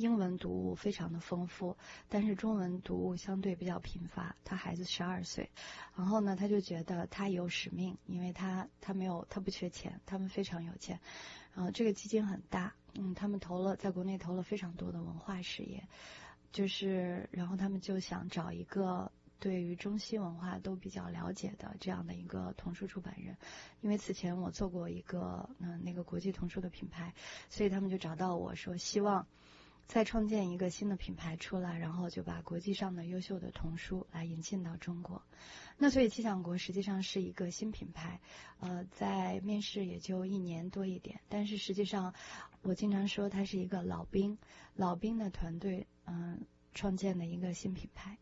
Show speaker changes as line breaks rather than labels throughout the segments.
英文读物非常的丰富，但是中文读物相对比较贫乏。他孩子12岁，然后呢，他就觉得他有使命，因为他不缺钱，他们非常有钱，然后这个基金很大，他们在国内投了非常多的文化事业，然后他们就想找一个对于中西文化都比较了解的这样的一个童书出版人，因为此前我做过一个那个国际童书的品牌，所以他们就找到我说希望再创建一个新的品牌出来，然后就把国际上的优秀的童书来引进到中国。那所以气象国实际上是一个新品牌，在面世也就1年多一点，但是实际上我经常说它是一个老兵的团队创建的一个新品牌。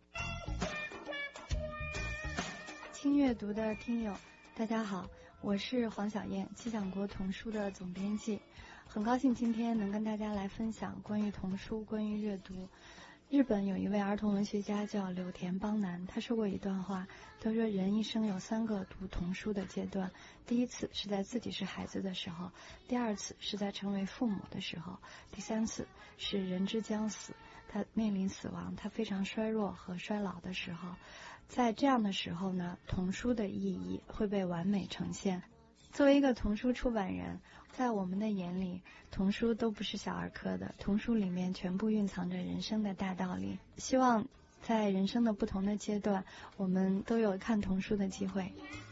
轻阅读的听友大家好，我是黄小燕，气象国童书的总编辑，很高兴今天能跟大家来分享关于童书，关于阅读。日本有一位儿童文学家叫柳田邦男，他说过一段话，他说人一生有3个读童书的阶段，第一次是在自己是孩子的时候，第二次是在成为父母的时候，第三次是人之将死，他面临死亡，他非常衰弱和衰老的时候。在这样的时候呢，童书的意义会被完美呈现。作为一个童书出版人，在我们的眼里，童书都不是小儿科的，童书里面全部蕴藏着人生的大道理。希望在人生的不同的阶段，我们都有看童书的机会。